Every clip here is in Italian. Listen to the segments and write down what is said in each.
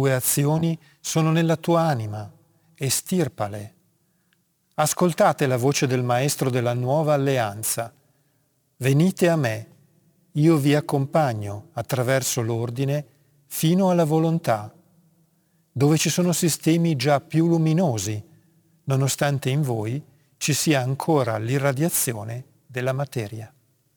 tue azioni sono nella tua anima, estirpale. Ascoltate la voce del Maestro della nuova alleanza. Venite a me, io vi accompagno attraverso l'ordine fino alla volontà, dove ci sono sistemi già più luminosi, nonostante in voi ci sia ancora l'irradiazione della materia.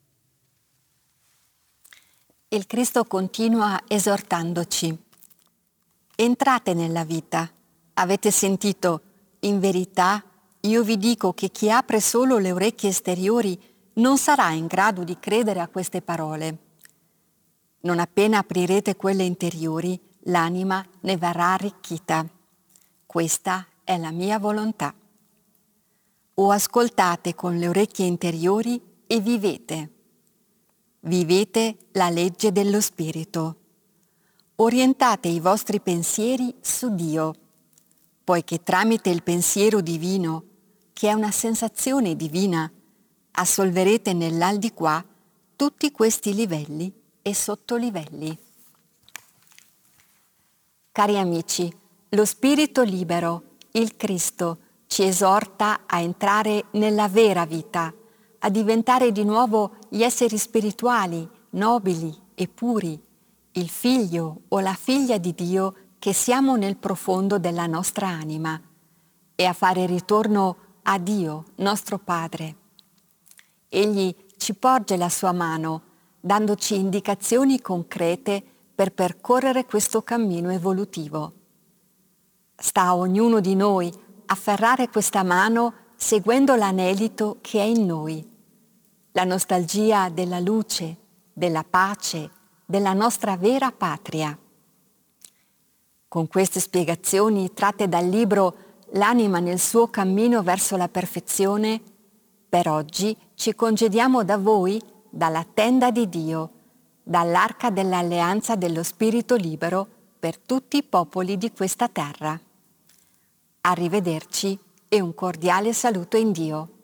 Il Cristo continua esortandoci. Entrate nella vita. Avete sentito, in verità, io vi dico che chi apre solo le orecchie esteriori non sarà in grado di credere a queste parole. Non appena aprirete quelle interiori, l'anima ne verrà arricchita. Questa è la mia volontà. O ascoltate con le orecchie interiori e vivete. Vivete la legge dello Spirito. Orientate i vostri pensieri su Dio, poiché tramite il pensiero divino, che è una sensazione divina, assolverete nell'aldilà tutti questi livelli e sottolivelli. Cari amici, lo Spirito libero, il Cristo, ci esorta a entrare nella vera vita, a diventare di nuovo gli esseri spirituali, nobili e puri, il figlio o la figlia di Dio che siamo nel profondo della nostra anima, e a fare ritorno a Dio, nostro Padre. Egli ci porge la sua mano, dandoci indicazioni concrete per percorrere questo cammino evolutivo. Sta a ognuno di noi afferrare questa mano seguendo l'anelito che è in noi, la nostalgia della luce, della pace, della nostra vera patria. Con queste spiegazioni tratte dal libro L'anima nel suo cammino verso la perfezione, per oggi ci congediamo da voi, dalla tenda di Dio, dall'arca dell'alleanza dello Spirito libero per tutti i popoli di questa terra. Arrivederci e un cordiale saluto in Dio.